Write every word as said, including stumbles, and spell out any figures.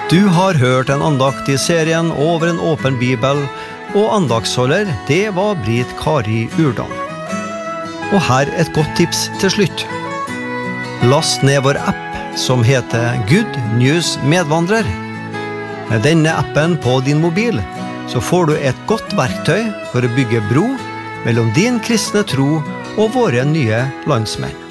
Du har hørt en andakt i serien Over en åpen bibel, og andaktsholder, det var Britt Kari Urdal. Og her et godt tips til slutt. Last ned vår app som heter Good News Medvandrer. Med denne appen på din mobil, så får du et godt verktøy for å bygge bro mellom din kristne tro og våre nye landsmenn.